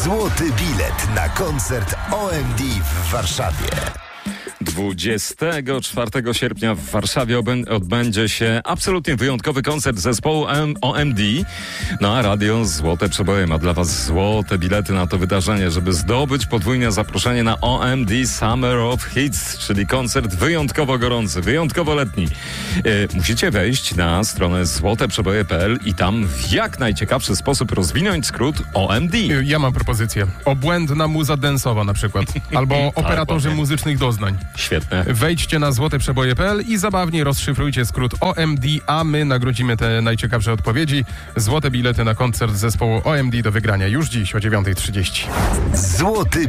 Złoty bilet na koncert OMD w Warszawie. 24 sierpnia w Warszawie odbędzie się absolutnie wyjątkowy koncert zespołu OMD. No a Radio Złote Przeboje ma dla Was złote bilety na to wydarzenie, żeby zdobyć podwójne zaproszenie na OMD Summer of Hits, czyli koncert wyjątkowo gorący, wyjątkowo letni. Musicie wejść na stronę złoteprzeboje.pl i tam w jak najciekawszy sposób rozwinąć skrót OMD. Ja mam propozycję. Obłędna muza dance'owa na przykład. Albo operatorzy muzycznych doznań. Świetne. Wejdźcie na złoteprzeboje.pl i zabawnie rozszyfrujcie skrót OMD, a my nagrodzimy te najciekawsze odpowiedzi. Złote bilety na koncert zespołu OMD do wygrania już dziś o 9:30. Złoty